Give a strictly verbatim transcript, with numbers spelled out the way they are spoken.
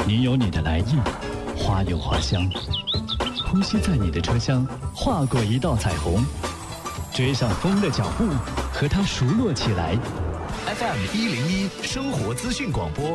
你有你的来意，花有花香，呼吸在你的车厢，划过一道彩虹，追上风的脚步，和它熟络起来。 F M 一零一生活资讯广播。